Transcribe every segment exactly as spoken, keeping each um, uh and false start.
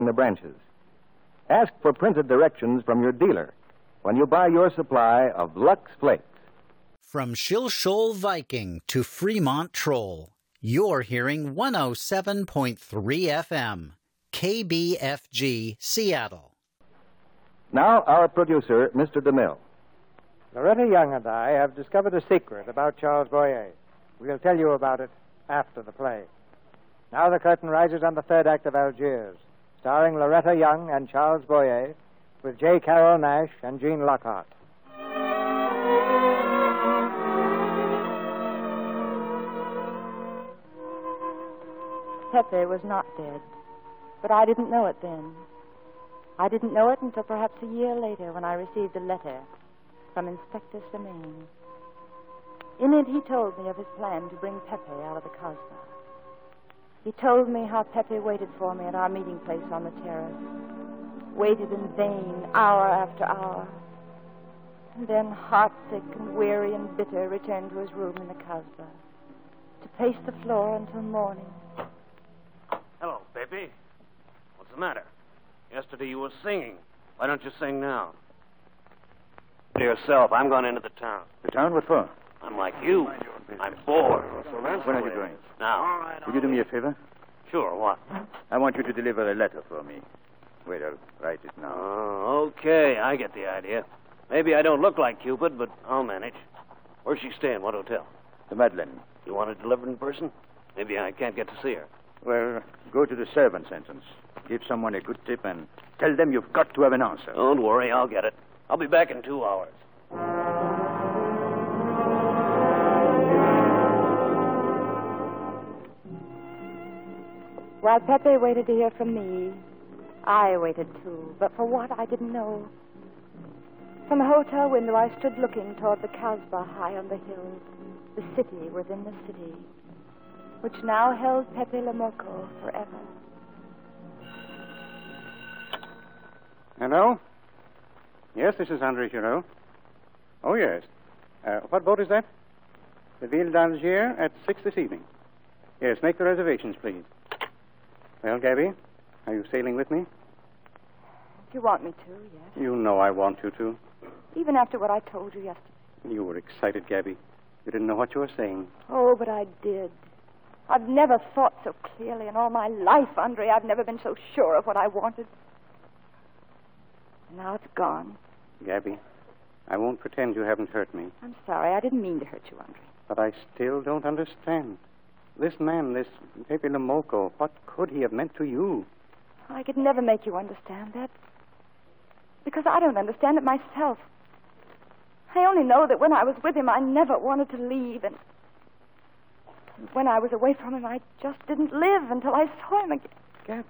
in the branches. Ask for printed directions from your dealer when you buy your supply of Lux Flakes. From Shilshole Viking to Fremont Troll, you're hearing one oh seven point three F M, K B F G, Seattle. Now, our producer, Mister DeMille. Loretta Young and I have discovered a secret about Charles Boyer. We'll tell you about it after the play. Now the curtain rises on the third act of Algiers, starring Loretta Young and Charles Boyer, with J. Carroll Nash and Gene Lockhart. Pepe was not dead, but I didn't know it then. I didn't know it until perhaps a year later when I received a letter from Inspector Semaine. In it, he told me of his plan to bring Pepe out of the Casbah. He told me how Pepe waited for me at our meeting place on the terrace, waited in vain, hour after hour, and then, heartsick and weary and bitter, returned to his room in the Casbah to pace the floor until morning. Hello, Pepe. What's the matter? Yesterday you were singing. Why don't you sing now? To yourself. I'm going into the town. The town? What for? I'm like you. I'm bored. So that's when are you going? Now. Will you do me a favor? Sure, what? I want you to deliver a letter for me. Wait, I'll write it now. Oh, okay. I get the idea. Maybe I don't look like Cupid, but I'll manage. Where's she staying? What hotel? The Madeleine. You want it delivered in person? Maybe I can't get to see her. Well, go to the servants' entrance. Give someone a good tip and tell them you've got to have an answer. Don't worry, I'll get it. I'll be back in two hours. While Pepe waited to hear from me, I waited too, but for what I didn't know. From the hotel window, I stood looking toward the Casbah high on the hill, the city within the city, which now held Pepe Lemoko forever. Hello? Yes, this is Andre Giraud. Oh, yes. Uh, what boat is that? The Ville d'Alger at six this evening. Yes, make the reservations, please. Well, Gabby, are you sailing with me? If you want me to, yes. You know I want you to. Even after what I told you yesterday. You were excited, Gabby. You didn't know what you were saying. Oh, but I did. I've never thought so clearly in all my life, Andre. I've never been so sure of what I wanted. And now it's gone. Gabby, I won't pretend you haven't hurt me. I'm sorry. I didn't mean to hurt you, Andre. But I still don't understand. This man, this Pepe Lemoko, what could he have meant to you? I could never make you understand that. Because I don't understand it myself. I only know that when I was with him, I never wanted to leave. And, and when I was away from him, I just didn't live until I saw him again. Gabby.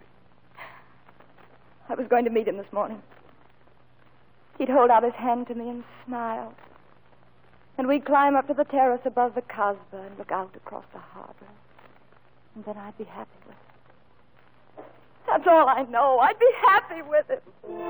I was going to meet him this morning. He'd hold out his hand to me and smile. And we'd climb up to the terrace above the Casbah and look out across the harbor. And then I'd be happy with him. That's all I know. I'd be happy with him.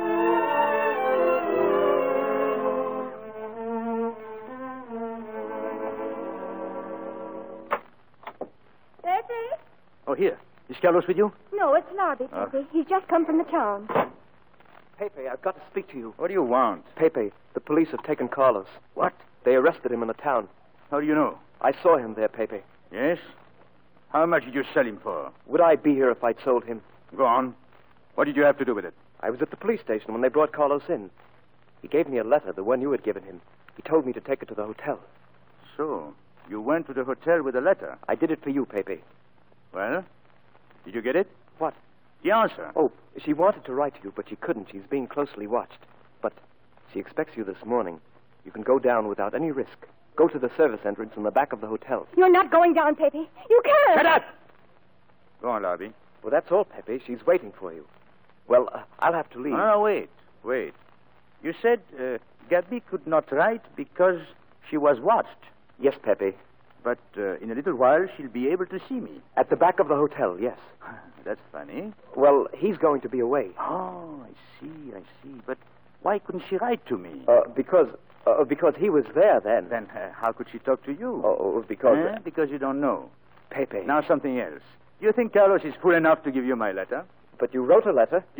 Pepe? Oh, here. Is Carlos with you? No, it's Larby, Pepe. Oh. He's just come from the town. Pepe, I've got to speak to you. What do you want? Pepe, the police have taken Carlos. What? They arrested him in the town. How do you know? I saw him there, Pepe. Yes? How much did you sell him for? Would I be here if I'd sold him? Go on. What did you have to do with it? I was at the police station when they brought Carlos in. He gave me a letter, the one you had given him. He told me to take it to the hotel. So, you went to the hotel with a letter? I did it for you, Pepe. Well, did you get it? What? The answer. Oh, she wanted to write to you, but she couldn't. She's being closely watched. But she expects you this morning. You can go down without any risk. Go to the service entrance in the back of the hotel. You're not going down, Pepe. You can't. Shut up! Go on, Larby. Well, that's all, Pepe. She's waiting for you. Well, uh, I'll have to leave. No, no, wait, wait. You said uh, Gabby could not write because she was watched. Yes, Pepe. But uh, in a little while, she'll be able to see me. At the back of the hotel, yes. That's funny. Well, he's going to be away. Oh, I see, I see. But why couldn't she write to me? Uh, because uh, because he was there then. Then uh, how could she talk to you? Oh, because... Eh? Because you don't know. Pepe. Now something else. Do you think Carlos is fool enough to give you my letter? but you wrote a letter.